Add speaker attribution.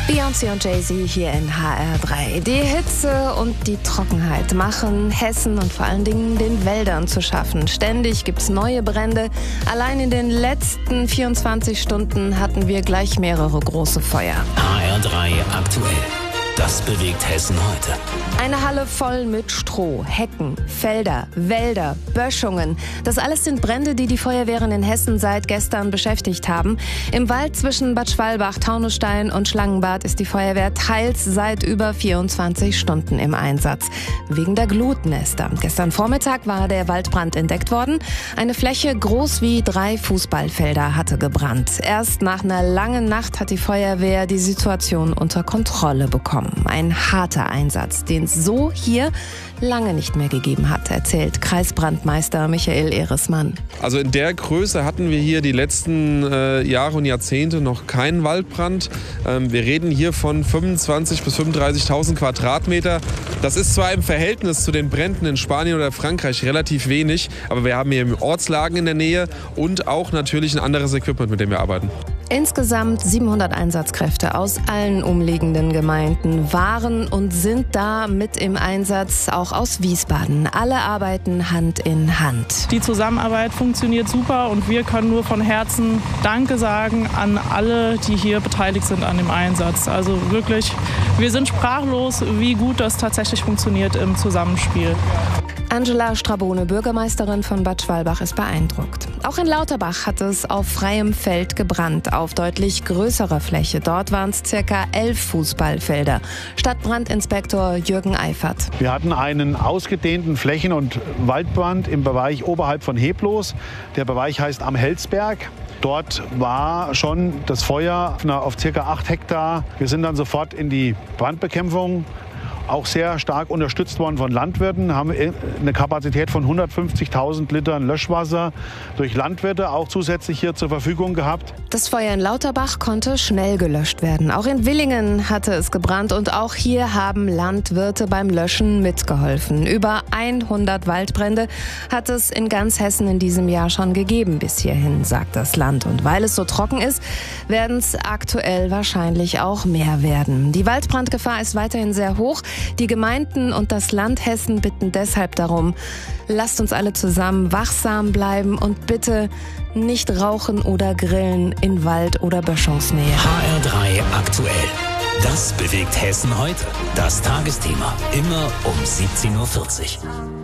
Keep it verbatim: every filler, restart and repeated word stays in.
Speaker 1: Beyoncé und Jay-Z hier in H R drei. Die Hitze und die Trockenheit machen Hessen und vor allen Dingen den Wäldern zu schaffen. Ständig gibt's neue Brände. Allein in den letzten vierundzwanzig Stunden hatten wir gleich mehrere große Feuer.
Speaker 2: H R drei aktuell. Das bewegt Hessen heute.
Speaker 1: Eine Halle voll mit Stroh, Hecken, Felder, Wälder, Böschungen. Das alles sind Brände, die die Feuerwehren in Hessen seit gestern beschäftigt haben. Im Wald zwischen Bad Schwalbach, Taunusstein und Schlangenbad ist die Feuerwehr teils seit über vierundzwanzig Stunden im Einsatz. Wegen der Glutnester. Gestern Vormittag war der Waldbrand entdeckt worden. Eine Fläche groß wie drei Fußballfelder hatte gebrannt. Erst nach einer langen Nacht hat die Feuerwehr die Situation unter Kontrolle bekommen. Ein harter Einsatz, den es so hier lange nicht mehr gegeben hat, erzählt Kreisbrandmeister Michael Ehresmann.
Speaker 3: Also in der Größe hatten wir hier die letzten äh, Jahre und Jahrzehnte noch keinen Waldbrand. Ähm, wir reden hier von fünfundzwanzigtausend bis fünfunddreißigtausend Quadratmeter. Das ist zwar im Verhältnis zu den Bränden in Spanien oder Frankreich relativ wenig, aber wir haben hier Ortslagen in der Nähe und auch natürlich ein anderes Equipment, mit dem wir arbeiten.
Speaker 1: Insgesamt siebenhundert Einsatzkräfte aus allen umliegenden Gemeinden waren und sind da mit im Einsatz, auch aus Wiesbaden. Alle arbeiten Hand in Hand.
Speaker 4: Die Zusammenarbeit funktioniert super und wir können nur von Herzen Danke sagen an alle, die hier beteiligt sind an dem Einsatz. Also wirklich, wir sind sprachlos, wie gut das tatsächlich funktioniert im Zusammenspiel.
Speaker 1: Angela Strabone, Bürgermeisterin von Bad Schwalbach, ist beeindruckt. Auch in Lauterbach hat es auf freiem Feld gebrannt, auf deutlich größerer Fläche. Dort waren es circa elf Fußballfelder. Stadtbrandinspektor Jürgen Eifert.
Speaker 5: Wir hatten einen ausgedehnten Flächen- und Waldbrand im Bereich oberhalb von Heblos. Der Bereich heißt Am Helsberg. Dort war schon das Feuer auf circa acht Hektar. Wir sind dann sofort in die Brandbekämpfung, auch sehr stark unterstützt worden von Landwirten, haben eine Kapazität von hundertfünfzigtausend Litern Löschwasser durch Landwirte auch zusätzlich hier zur Verfügung gehabt.
Speaker 1: Das Feuer in Lauterbach konnte schnell gelöscht werden. Auch in Villingen hatte es gebrannt und auch hier haben Landwirte beim Löschen mitgeholfen. Über hundert Waldbrände hat es in ganz Hessen in diesem Jahr schon gegeben bis hierhin, sagt das Land. Und weil es so trocken ist, werden es aktuell wahrscheinlich auch mehr werden. Die Waldbrandgefahr ist weiterhin sehr hoch. Die Gemeinden und das Land Hessen bitten deshalb darum, lasst uns alle zusammen wachsam bleiben und bitte nicht rauchen oder grillen in Wald- oder Böschungsnähe.
Speaker 2: H R drei aktuell. Das bewegt Hessen heute. Das Tagesthema. Immer um siebzehn Uhr vierzig.